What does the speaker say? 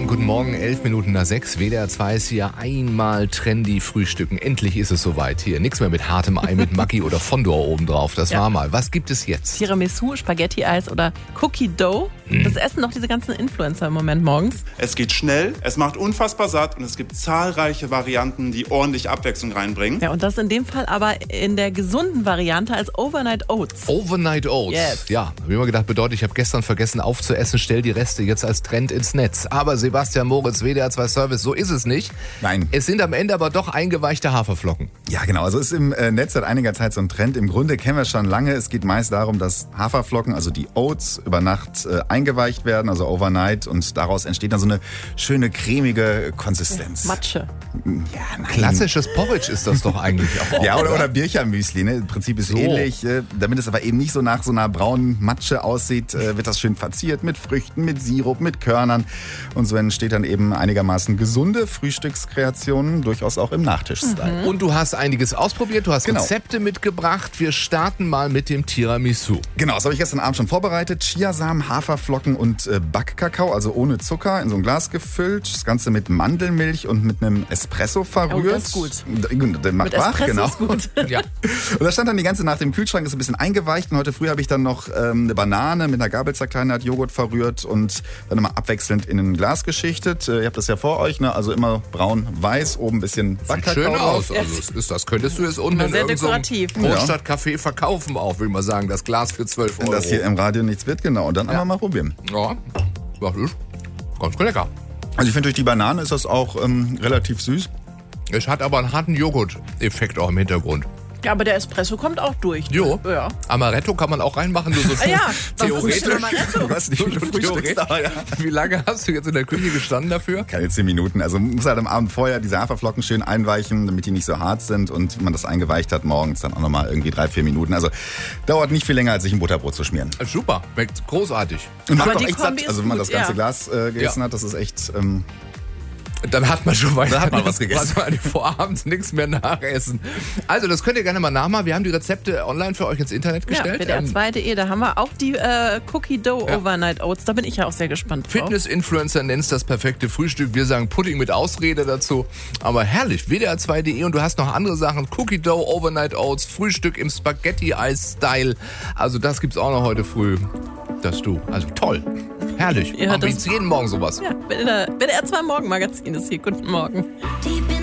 Guten Morgen, 6:11. WDR 2 ist hier einmal trendy frühstücken. Endlich ist es soweit hier. Nichts mehr mit hartem Ei, mit Maggi oder Fondor obendrauf. Das war mal. Was gibt es jetzt? Tiramisu, Spaghetti-Eis oder Cookie Dough. Das essen doch diese ganzen Influencer im Moment morgens. Es geht schnell, es macht unfassbar satt und es gibt zahlreiche Varianten, die ordentlich Abwechslung reinbringen. Ja, und das in dem Fall aber in der gesunden Variante als Overnight Oats. Overnight Oats. Yes. Ja, habe ich immer gedacht, bedeutet, ich habe gestern vergessen aufzuessen, stell die Reste jetzt als Trend ins Netz. Aber Sebastian Moritz, WDR 2 Service, so ist es nicht. Nein. Es sind am Ende aber doch eingeweichte Haferflocken. Ja, genau. Also ist im Netz seit einiger Zeit so ein Trend. Im Grunde kennen wir es schon lange. Es geht meist darum, dass Haferflocken, also die Oats, über Nacht eingeweicht werden, also overnight. Und daraus entsteht dann so eine schöne, cremige Konsistenz. Matsche. Ja, nein. Klassisches Porridge ist das doch eigentlich auch. Ja, oder Birchermüsli. Ne? Im Prinzip ist So. ähnlich. Damit es aber eben nicht so nach so einer braunen Matsche aussieht, wird das schön verziert mit Früchten, mit Sirup, mit Körnern. Und so entsteht dann eben einigermaßen gesunde Frühstückskreationen, durchaus auch im Nachtisch-Style. Und du hast einiges ausprobiert, du hast Genau. Rezepte mitgebracht. Wir starten mal mit dem Tiramisu. Genau, das habe ich gestern Abend schon vorbereitet. Chiasamen, Haferflocken und Backkakao, also ohne Zucker, in so ein Glas gefüllt. Das Ganze mit Mandelmilch und mit einem Espresso verrührt. Oh, das ist gut. Der macht Mit wach, Espresso genau. ist gut. Ja. Und das stand dann die ganze Nacht im Kühlschrank, ist ein bisschen eingeweicht. Und heute früh habe ich dann noch eine Banane mit einer Gabel zerkleinert, Joghurt verrührt und dann immer abwechselnd in ein Glas geschichtet. Ihr habt das ja vor euch, ne? Also immer braun-weiß, oben ein bisschen Sieht Backkakao schön drauf. aus. Also das könntest du jetzt unten Immer in sehr irgendeinem dekorativ. Großstadtcafé verkaufen auch, will man sagen. Das Glas für 12 Euro. Wenn das hier im Radio nichts wird, genau. Und dann einfach mal probieren. Ja, das ist ganz lecker. Also ich finde, durch die Banane ist das auch relativ süß. Es hat aber einen harten Joghurt-Effekt auch im Hintergrund. Ja, aber der Espresso kommt auch durch. Jo. Ja. Amaretto kann man auch reinmachen. Nur so Ja, theoretisch. Amaretto. Du hast nicht viel Frühstücksdauer, ja. Wie lange hast du jetzt in der Küche gestanden dafür? Keine 10 Minuten. Also man muss halt am Abend vorher diese Haferflocken schön einweichen, damit die nicht so hart sind. Und wenn man das eingeweicht hat, morgens dann auch nochmal irgendwie 3-4 Minuten. Also dauert nicht viel länger, als sich ein Butterbrot zu schmieren. Super, schmeckt großartig. Und Aber macht auch die echt Kombi satt. ist Also wenn man gut, das ganze ja. Glas gegessen hat, das ist echt... Dann hat man schon weiter. Da hat man was gegessen. Man vorabends nichts mehr nachessen. Also das könnt ihr gerne mal nachmachen. Wir haben die Rezepte online für euch ins Internet Ja, gestellt. WDR2.de, da haben wir auch die Cookie Dough Ja. Overnight Oats. Da bin ich ja auch sehr gespannt drauf. Fitness-Influencer nennt das perfekte Frühstück. Wir sagen Pudding mit Ausrede dazu. Aber herrlich, WDR2.de und du hast noch andere Sachen. Cookie Dough, Overnight Oats, Frühstück im Spaghetti-Eis-Style. Also das gibt's auch noch heute früh. Das du. Also toll. Herrlich. Ihr hört Machen wir das- jetzt jeden Morgen sowas. Ja, WDR2 Morgenmagazin ist hier. Guten Morgen. Deep in